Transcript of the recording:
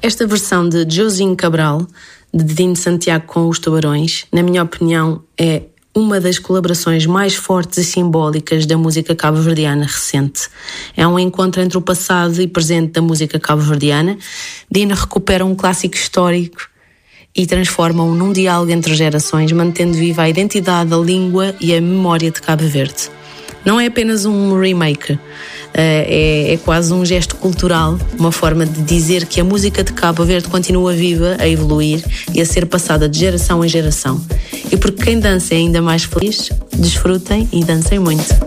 Esta versão de Josinho Cabral, de Dino Santiago com os Tubarões, na minha opinião, é uma das colaborações mais fortes e simbólicas da música cabo-verdiana recente. É um encontro entre o passado e presente da música cabo-verdiana. Dino recupera um clássico histórico e transforma-o num diálogo entre gerações, mantendo viva a identidade, a língua e a memória de Cabo Verde. Não é apenas um remake, é quase um gesto cultural, uma forma de dizer que a música de Cabo Verde continua viva, a evoluir e a ser passada de geração em geração. E porque quem dança é ainda mais feliz, desfrutem e dancem muito.